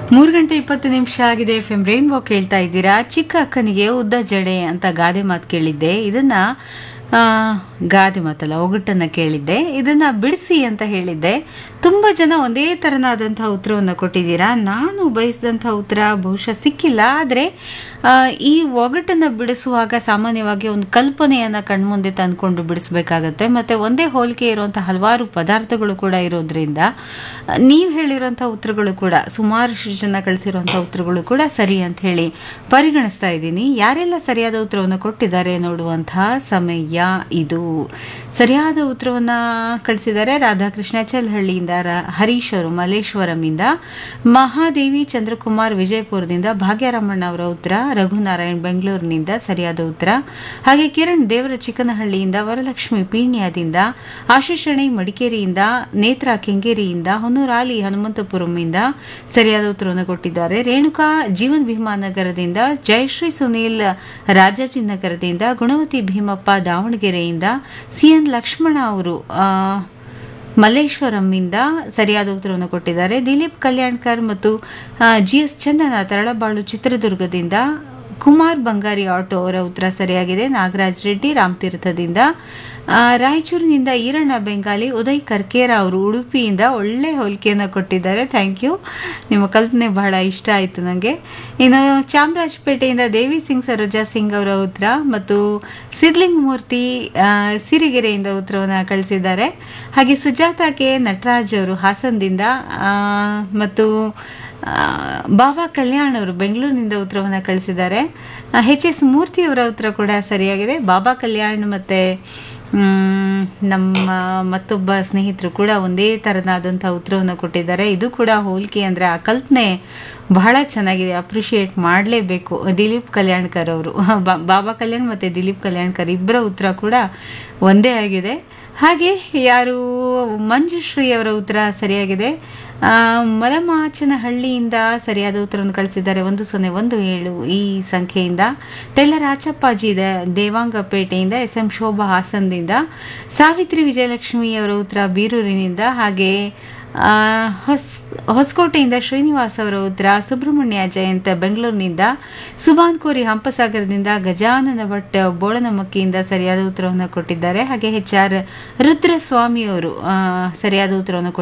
3 ಗಂಟೆ 20 ನಿಮಿಷ ಆಗಿದೆ. FM ರೈನ್ಬೋ ಕೇಳ್ತಾ ಇದ್ದೀರಾ. ಚಿಕ್ಕ ಅಕ್ಕನಿಗೆ ಉದ್ದ ಜಡೆ ಅಂತ ಗಾದೆ ಮಾತು ಕೇಳಿದ್ದೆ. ಇದನ್ನ ಗಾದೆ ಮಾತಲ್ಲ, ಒಗಟನ್ನ ಕೇಳಿದ್ದೆ. ಇದನ್ನ ಬಿಡಿಸಿ ಅಂತ ಹೇಳಿದ್ದೆ. ತುಂಬಾ ಜನ ಒಂದೇ ತರನಾದಂತಹ ಉತ್ತರವನ್ನು ಕೊಟ್ಟಿದ್ದೀರಾ. ನಾನು ಬಯಸಿದಂತಹ ಉತ್ತರ ಬಹುಶಃ ಸಿಕ್ಕಿಲ್ಲ. ಆದರೆ ಈ ಒಗಟನ್ನ ಬಿಡಿಸುವಾಗ ಸಾಮಾನ್ಯವಾಗಿ ಒಂದು ಕಲ್ಪನೆಯನ್ನ ಕಣ್ಮುಂದೆ ತಂದ್ಕೊಂಡು ಬಿಡಿಸ್ಬೇಕಾಗತ್ತೆ. ಮತ್ತೆ ಒಂದೇ ಹೋಲಿಕೆ ಇರುವಂತಹ ಹಲವಾರು ಪದಾರ್ಥಗಳು ಕೂಡ ಇರೋದ್ರಿಂದ ನೀವು ಹೇಳಿರುವಂತಹ ಉತ್ತರಗಳು ಕೂಡ ಸುಮಾರು ಜನ ಕಳಿಸಿರುವಂತಹ ಉತ್ತರಗಳು ಕೂಡ ಸರಿ ಅಂತ ಹೇಳಿ ಪರಿಗಣಿಸ್ತಾ ಇದ್ದೀನಿ. ಯಾರೆಲ್ಲ ಸರಿಯಾದ ಉತ್ತರವನ್ನು ಕೊಟ್ಟಿದ್ದಾರೆ ನೋಡುವಂತಹ ಸಮಯ ಇದು. ಸರಿಯಾದ ಉತ್ತರವನ್ನ ಕಳಿಸಿದ್ದಾರೆ ರಾಧಾಕೃಷ್ಣ ಚಲ್ಹಳ್ಳಿಯಿಂದ, ಹರೀಶ್ ಅವರು ಮಲ್ಲೇಶ್ವರಂಯಿಂದ, ಮಹಾದೇವಿ ಚಂದ್ರಕುಮಾರ್ ವಿಜಯಪುರದಿಂದ, ಭಾಗ್ಯರಮಣ್ಣ ಅವರ ಉತ್ತರ, ರಘುನಾರಾಯಣ್ ಬೆಂಗಳೂರಿನಿಂದ ಸರಿಯಾದ ಉತ್ತರ. ಹಾಗೆ ಕಿರಣ್ ದೇವರ ಚಿಕ್ಕನಹಳ್ಳಿಯಿಂದ, ವರಲಕ್ಷ್ಮಿ ಪೀಣ್ಯದಿಂದ, ಆಶಿಷಣಿ ಮಡಿಕೇರಿಯಿಂದ, ನೇತ್ರ ಕೆಂಗೇರಿಯಿಂದ, ಹೊನ್ನೂರಾಲಿ ಹನುಮಂತಪುರಂನಿಂದ ಸರಿಯಾದ ಉತ್ತರವನ್ನು ಕೊಟ್ಟಿದ್ದಾರೆ. ರೇಣುಕಾ ಜೀವನ್ ಭೀಮಾನಗರದಿಂದ, ಜಯಶ್ರೀ ಸುನೀಲ್ ರಾಜಾಜಿನಗರದಿಂದ, ಗುಣವತಿ ಭೀಮಪ್ಪ ದಾವಣಗೆರೆಯಿಂದ, ಸಿಎನ್ ಲಕ್ಷ್ಮಣ ಅವರು ಮಲ್ಲೇಶ್ವರಂನಿಂದ ಸರಿಯಾದ ಉತ್ತರವನ್ನು ಕೊಟ್ಟಿದ್ದಾರೆ. ದಿಲೀಪ್ ಕಲ್ಯಾಣ್ಕರ್ ಮತ್ತು GS ಚಂದನ ತರಳಬಾಳು ಚಿತ್ರದುರ್ಗದಿಂದ, ಕುಮಾರ್ ಬಂಗಾರಿ ಆಟೋ ಅವರ ಉತ್ತರ ಸರಿಯಾಗಿದೆ. ನಾಗರಾಜ್ ರೆಡ್ಡಿ ರಾಮತೀರ್ಥದಿಂದ, ರಾಯಚೂರಿನಿಂದ ಈರಣ್ಣ ಬೆಂಗಾಲಿ, ಉದಯ್ ಕರ್ಕೇರ ಅವರು ಉಡುಪಿಯಿಂದ ಒಳ್ಳೆ ಹೋಲಿಕೆಯನ್ನು ಕೊಟ್ಟಿದ್ದಾರೆ. ಥ್ಯಾಂಕ್ ಯು, ನಿಮ್ಮ ಕಲ್ಪನೆ ಬಹಳ ಇಷ್ಟ ಆಯಿತು ನನಗೆ. ಇನ್ನು ಚಾಮರಾಜಪೇಟೆಯಿಂದ ದೇವಿ ಸಿಂಗ್ ಸರೋಜಾ ಸಿಂಗ್ ಅವರ ಉತ್ತರ ಮತ್ತು ಸಿದ್ಲಿಂಗ್ ಮೂರ್ತಿ ಸಿರಿಗೆರೆಯಿಂದ ಉತ್ತರವನ್ನು ಕಳಿಸಿದ್ದಾರೆ. ಹಾಗೆ ಸುಜಾತಾ ಕೆ ನಟರಾಜ್ ಅವರು ಹಾಸನದಿಂದ ಮತ್ತು ಬಾಬಾ ಕಲ್ಯಾಣ್ ಅವರು ಬೆಂಗಳೂರಿನಿಂದ ಉತ್ತರವನ್ನು ಕಳಿಸಿದ್ದಾರೆ. HS ಮೂರ್ತಿ ಅವರ ಉತ್ತರ ಕೂಡ ಸರಿಯಾಗಿದೆ. ಬಾಬಾ ಕಲ್ಯಾಣ್ ಮತ್ತೆ ನಮ್ಮ ಮತ್ತೊಬ್ಬ ಸ್ನೇಹಿತರು ಕೂಡ ಒಂದೇ ತರನಾದಂತಹ ಉತ್ತರವನ್ನು ಕೊಟ್ಟಿದ್ದಾರೆ. ಇದು ಕೂಡ ಹೋಲಿಕೆ ಅಂದ್ರೆ ಆ ಕಲ್ಪನೆ ಬಹಳ ಚೆನ್ನಾಗಿದೆ, ಅಪ್ರಿಶಿಯೇಟ್ ಮಾಡಲೇಬೇಕು. ದಿಲೀಪ್ ಕಲ್ಯಾಣ್ಕರ್ ಅವರು, ಬಾಬಾ ಕಲ್ಯಾಣ್ ಮತ್ತೆ ದಿಲೀಪ್ ಕಲ್ಯಾಣ್ಕರ್ ಇಬ್ಬರ ಉತ್ತರ ಕೂಡ ಒಂದೇ ಆಗಿದೆ. ಹಾಗೆ ಯಾರು ಮಂಜುಶ್ರೀ ಅವರ ಉತ್ತರ ಸರಿಯಾಗಿದೆ. ಮಲಮಾಚನಹಳ್ಳಿಯಿಂದ ಸರಿಯಾದ ಉತ್ತರವನ್ನು ಕಳಿಸಿದ್ದಾರೆ 1017 ಈ ಸಂಖ್ಯೆಯಿಂದ. ಟೆಲ್ಲರ್ ಆಚಪ್ಪಾಜಿ ದೇವಾಂಗಪೇಟೆಯಿಂದ, SM ಶೋಭಾ ಹಾಸನದಿಂದ, ಸಾವಿತ್ರಿ ವಿಜಯಲಕ್ಷ್ಮಿ ಅವರ ಉತ್ತರ ಬೀರೂರಿನಿಂದ, ಹಾಗೆ ಹೊಸಕೋಟೆಯಿಂದ ಶ್ರೀನಿವಾಸ್ ಅವರ ಉತ್ತರ, ಸುಬ್ರಹ್ಮಣ್ಯ ಜಯಂತ್ ಬೆಂಗಳೂರಿನಿಂದ, ಸುಭಾನ್ ಕೋರಿ ಹಂಪಸಾಗರದಿಂದ, ಗಜಾನನ ಭಟ್ ಬೋಳನಮಕ್ಕಿಯಿಂದ ಸರಿಯಾದ ಉತ್ತರವನ್ನು ಕೊಟ್ಟಿದ್ದಾರೆ. ಹಾಗೆ HR ರುದ್ರಸ್ವಾಮಿ ಅವರು ಸರಿಯಾದ ಉತ್ತರವನ್ನು